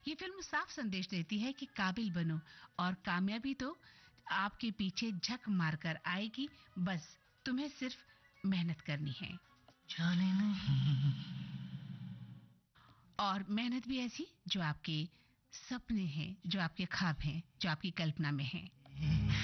ये फिल्म साफ संदेश देती है कि काबिल बनो और कामयाबी तो आपके पीछे झक मारकर आएगी, बस तुम्हें सिर्फ मेहनत करनी है। जाने नहीं। और मेहनत भी ऐसी जो आपके सपने हैं, जो आपके ख्वाब हैं, जो आपकी कल्पना में हैं।